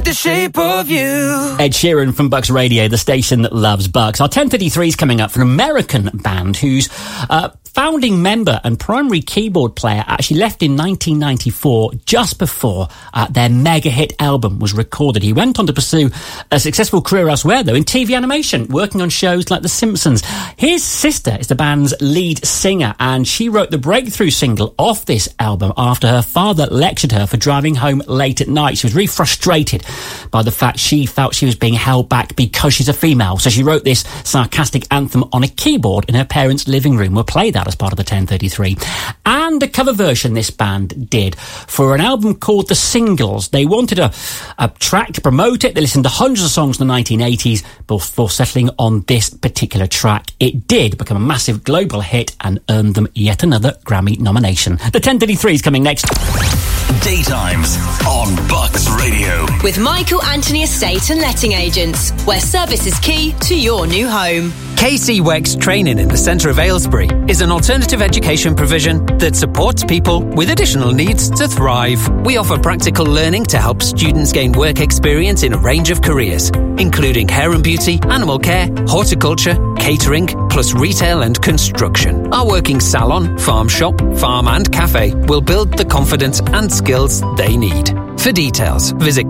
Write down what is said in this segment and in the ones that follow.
the shape of you. Ed Sheeran from Bucks Radio, the station that loves Bucks. Our 10:33 is coming up for an American band whose founding member and primary keyboard player actually left in 1994, just before their mega hit album was recorded. He went on to pursue a successful career elsewhere, though, in TV animation, working on shows like The Simpsons. His sister is the band's lead singer, and she wrote the breakthrough single off this album after her father lectured her for driving home late at night. She was really frustrated by the fact she felt she was being held back because she's a female. So she wrote this sarcastic anthem on a keyboard in her parents' living room. We'll play that as part of the 10:33. And a cover version this band did for an album called The Singles. They wanted a track to promote it. They listened to hundreds of songs in the 1980s before settling on this particular track. It did become a massive global hit and earned them yet another Grammy nomination. The 10:33 is coming next. Daytimes on Bucks Radio. With Michael Anthony Estate and Letting Agents, where service is key to your new home. KC Wex Training in the centre of Aylesbury is an alternative education provision that supports people with additional needs to thrive. We offer practical learning to help students gain work experience in a range of careers, including hair and beauty, animal care, horticulture, catering, plus retail and construction. Our working salon, farm shop, farm and cafe will build the confidence and skills they need. For details, visit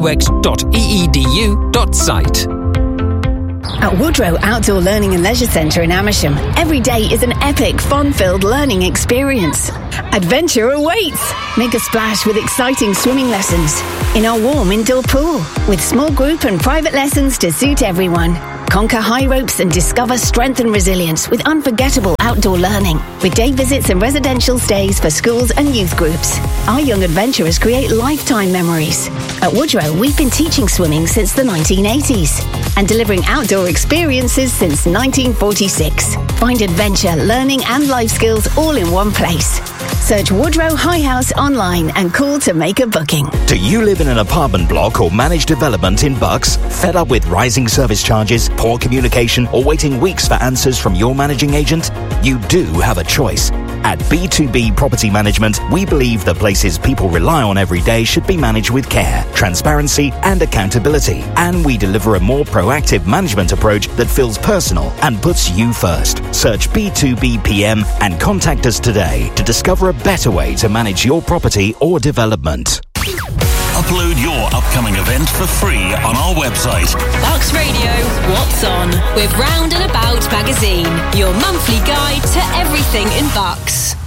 kcwex.eedu.site. At Woodrow Outdoor Learning and Leisure Centre in Amersham, every day is an epic, fun-filled learning experience. Adventure awaits! Make a splash with exciting swimming lessons in our warm indoor pool, with small group and private lessons to suit everyone. Conquer high ropes and discover strength and resilience with unforgettable outdoor learning, with day visits and residential stays for schools and youth groups. Our young adventurers create lifetime memories. At Woodrow, we've been teaching swimming since the 1980s and delivering outdoor experiences since 1946. Find adventure, learning and life skills all in one place. Search Woodrow High House online and call to make a booking. Do you live in an apartment block or managed development in Bucks? Fed up with rising service charges, poor communication, or waiting weeks for answers from your managing agent? You do have a choice. At B2B Property Management, we believe the places people rely on every day should be managed with care, transparency, and accountability. And we deliver a more proactive management approach that feels personal and puts you first. Search B2B PM and contact us today to discover a better way to manage your property or development. Upload your upcoming event for free on our website. Bucks Radio, What's On? With Round and About magazine, your monthly guide to everything in Bucks.